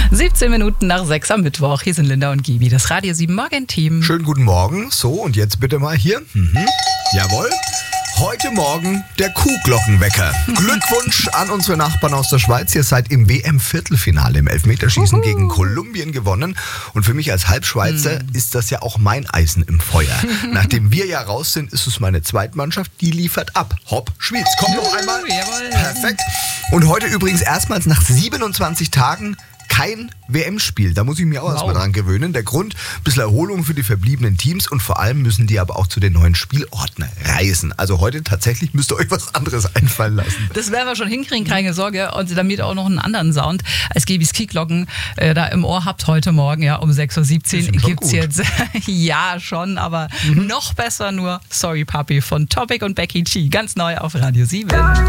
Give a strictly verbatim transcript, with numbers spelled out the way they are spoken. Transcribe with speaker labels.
Speaker 1: siebzehn Minuten nach sechs am Mittwoch. Hier sind Linda und Gibi, das Radio sieben Morgen-Team.
Speaker 2: Schönen guten Morgen. So, und jetzt bitte mal hier. Mhm. Jawohl. Heute Morgen der Kuhglockenwecker. Glückwunsch an unsere Nachbarn aus der Schweiz. Ihr seid im W M-Viertelfinale im Elfmeterschießen Uhu. gegen Kolumbien gewonnen. Und für mich als Halbschweizer hm. ist das ja auch mein Eisen im Feuer. Nachdem wir ja raus sind, ist es meine Zweitmannschaft, die liefert ab. Hopp, Schwyz, kommt noch einmal.
Speaker 1: Jawohl.
Speaker 2: Perfekt. Und heute übrigens erstmals nach siebenundzwanzig Tagen kein W M-Spiel. Da muss ich mich auch wow. erstmal dran gewöhnen. Der Grund, ein bisschen Erholung für die verbliebenen Teams und vor allem müssen die aber auch zu den neuen Spielorten reisen. Also heute tatsächlich müsst ihr euch was anderes einfallen lassen.
Speaker 1: Das werden wir schon hinkriegen, keine Sorge. Und damit auch noch einen anderen Sound als Gibis Kickglocken äh, da im Ohr habt heute Morgen, ja, um sechs Uhr siebzehn gibt's jetzt, ja schon, aber mhm. noch besser nur Sorry Papi von Topic und Becky G. Ganz neu auf Radio sieben.